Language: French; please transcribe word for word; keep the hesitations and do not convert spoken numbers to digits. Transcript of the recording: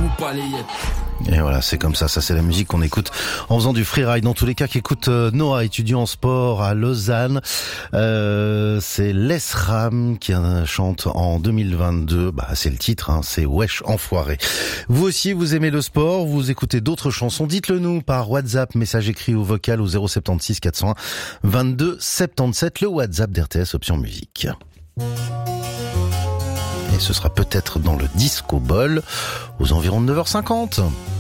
joue pas les yeux. Et voilà, c'est comme ça, ça c'est la musique qu'on écoute en faisant du freeride. Dans tous les cas, qu'écoute euh, Noah, étudiant en sport à Lausanne. Euh, c'est Les Ram qui euh, chante en deux mille vingt-deux. Bah, c'est le titre, hein, c'est Wesh Enfoiré. Vous aussi, vous aimez le sport, vous écoutez d'autres chansons, dites-le nous par WhatsApp, message écrit ou vocal au zéro sept six quatre cent un vingt-deux soixante-dix-sept, le WhatsApp d'R T S option musique. Et ce sera peut-être dans le Disco Ball aux environs de neuf heures cinquante.